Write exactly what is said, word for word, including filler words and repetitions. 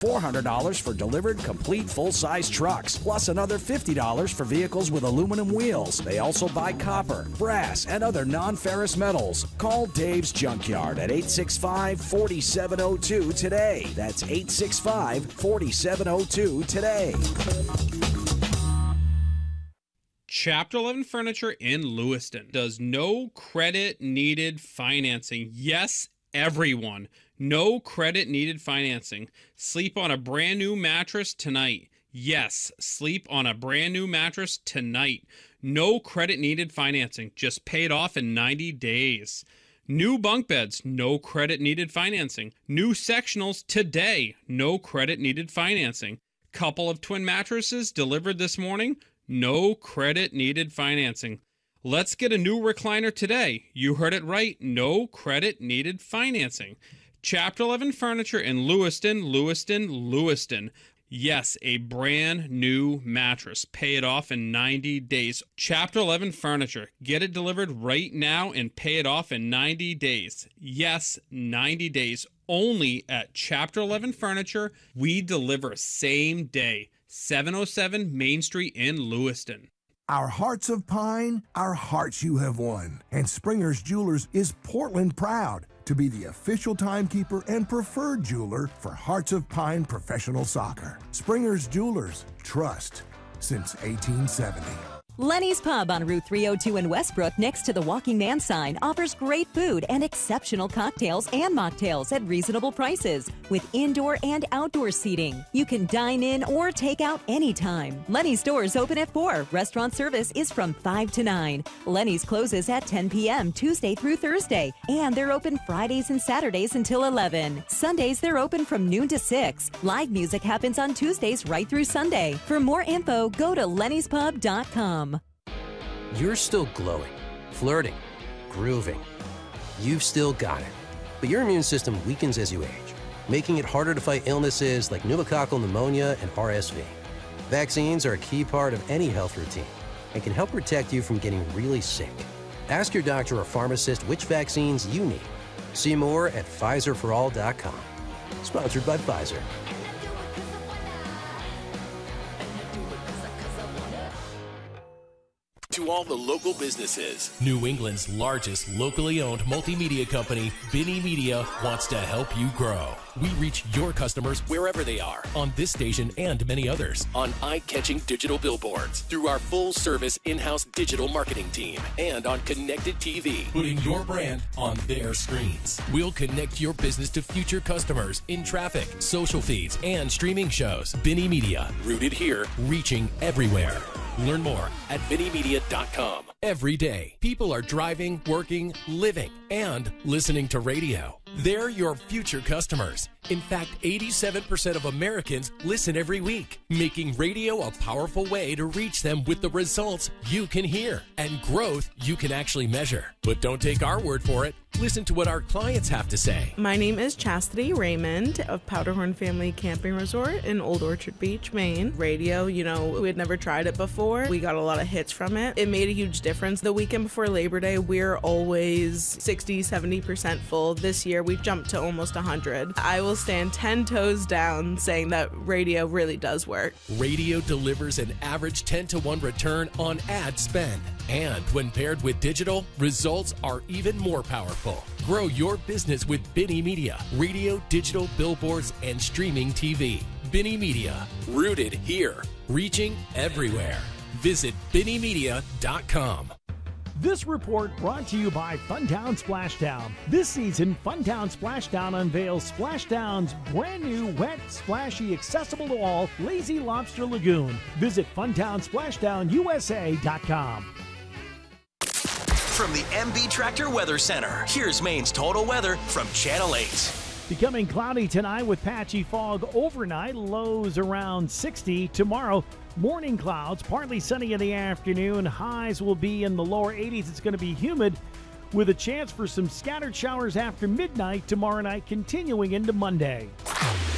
four hundred dollars for delivered complete full-size trucks, plus another fifty dollars for vehicles with aluminum wheels. They also buy copper, brass, and other non-ferrous metals. Call Dave's Junkyard at eight six five, four seven zero two today. That's eight six five, four seven zero two today. Chapter eleven Furniture in Lewiston does no credit needed financing. Yes, everyone. No credit needed financing. Sleep on a brand new mattress tonight. Yes, sleep on a brand new mattress tonight. No credit needed financing. Just pay it off in ninety days. New bunk beds. No credit needed financing. New sectionals today. No credit needed financing. Couple of twin mattresses delivered this morning. No credit needed financing. Let's get a new recliner today. You heard it right. No credit needed financing. Chapter eleven Furniture in Lewiston, Lewiston, Lewiston. Yes, a brand new mattress. Pay it off in ninety days. Chapter eleven Furniture. Get it delivered right now and pay it off in ninety days. Yes, ninety days. Only at Chapter eleven Furniture. We deliver same day. seven oh seven Main Street in Lewiston. Our hearts of pine, our hearts you have won. And Springer's Jewelers is Portland proud to be the official timekeeper and preferred jeweler for Hearts of Pine professional soccer. Springer's Jewelers, trust since eighteen seventy. Lenny's Pub on Route three oh two in Westbrook next to the Walking Man sign offers great food and exceptional cocktails and mocktails at reasonable prices with indoor and outdoor seating. You can dine in or take out anytime. Lenny's doors open at four. Restaurant service is from five to nine. Lenny's closes at ten p.m. Tuesday through Thursday, and they're open Fridays and Saturdays until eleven. Sundays they're open from noon to six. Live music happens on Tuesdays right through Sunday. For more info, go to lennys pub dot com. You're still glowing, flirting, grooving. You've still got it. But your immune system weakens as you age, making it harder to fight illnesses like pneumococcal pneumonia and R S V. Vaccines are a key part of any health routine and can help protect you from getting really sick. Ask your doctor or pharmacist which vaccines you need. See more at Pfizer for all dot com. Sponsored by Pfizer. To all the local businesses, New England's largest locally owned multimedia company, Binny Media, wants to help you grow. We reach your customers wherever they are, on this station and many others, on eye-catching digital billboards, through our full-service in-house digital marketing team, and on connected T V, putting your brand on their screens. We'll connect your business to future customers in traffic, social feeds, and streaming shows. Binny Media, rooted here, reaching everywhere. Learn more at binny media dot com. Every day, people are driving, working, living, and listening to radio. They're your future customers. In fact, eighty-seven percent of Americans listen every week, making radio a powerful way to reach them with the results you can hear and growth you can actually measure. But don't take our word for it. Listen to what our clients have to say. My name is Chastity Raymond of Powderhorn Family Camping Resort in Old Orchard Beach, Maine. Radio, you know, we had never tried it before. We got a lot of hits from it. It made a huge difference. The weekend before Labor Day, we're always sixty, seventy percent full. This year, we jumped to almost one hundred. I will stand ten toes down saying that radio really does work. Radio delivers an average ten to one return on ad spend. And when paired with digital, results are even more powerful. Grow your business with Binny Media, radio, digital, billboards, and streaming T V. Binny Media, rooted here, reaching everywhere. Visit binny media dot com. This report brought to you by Funtown Splashdown. This season, Funtown Splashdown unveils Splashdown's brand new, wet, splashy, accessible to all, Lazy Lobster Lagoon. Visit funtown splashdown u s a dot com. From the M B Tractor Weather Center, here's Maine's total weather from Channel eight. Becoming cloudy tonight with patchy fog overnight, lows around sixty. Tomorrow, morning clouds, partly sunny in the afternoon. Highs will be in the lower eighties. It's going to be humid with a chance for some scattered showers after midnight tomorrow night, continuing into Monday.